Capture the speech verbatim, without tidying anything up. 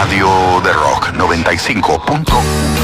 radio de rock noventa y cinco punto uno.